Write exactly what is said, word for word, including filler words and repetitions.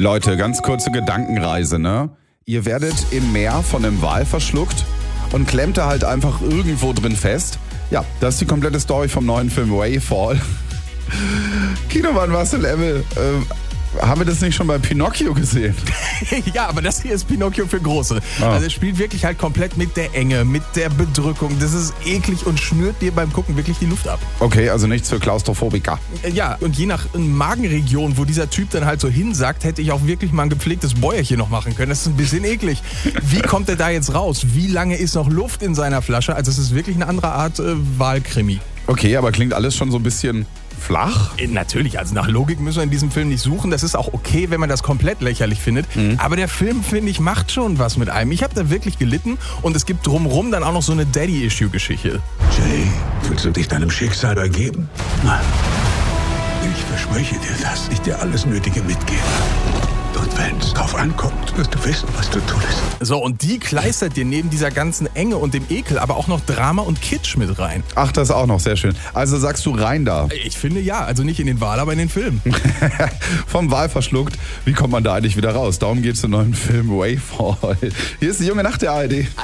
Leute, ganz kurze Gedankenreise, ne? Ihr werdet im Meer von einem Wal verschluckt und klemmt da halt einfach irgendwo drin fest. Ja, das ist die komplette Story vom neuen Film Wayfall. Kinomann Marcel Emmel, äh, haben wir das nicht schon bei Pinocchio gesehen? Ja, aber das hier ist Pinocchio für Große. Ah. Also es spielt wirklich halt komplett mit der Enge, mit der Bedrückung. Das ist eklig und schnürt dir beim Gucken wirklich die Luft ab. Okay, also nichts für Klaustrophobiker. Ja, und je nach Magenregion, wo dieser Typ dann halt so hinsackt, hätte ich auch wirklich mal ein gepflegtes Bäuerchen noch machen können. Das ist ein bisschen eklig. Wie kommt er da jetzt raus? Wie lange ist noch Luft in seiner Flasche? Also es ist wirklich eine andere Art äh, Walkrimi. Okay, aber klingt alles schon so ein bisschen flach? Äh, Natürlich, also nach Logik müssen wir in diesem Film nicht suchen. Das ist auch okay, wenn man das komplett lächerlich findet. Mhm. Aber der Film, finde ich, macht schon was mit einem. Ich habe da wirklich gelitten und es gibt drumherum dann auch noch so eine Daddy-Issue-Geschichte. Jay, willst du dich deinem Schicksal ergeben? Nein. Ich verspreche dir, dass ich dir alles Nötige mitgebe. Und wenn es drauf ankommt, wirst du wissen, was du tust. So, und die kleistert dir neben dieser ganzen Enge und dem Ekel aber auch noch Drama und Kitsch mit rein. Ach, das auch noch, sehr schön. Also sagst du rein da. Ich finde ja, also nicht in den Wal, aber in den Film. Vom Wal verschluckt. Wie kommt man da eigentlich wieder raus? Darum geht es im neuen Film Wayfall. Hier ist die junge Nacht der A R D.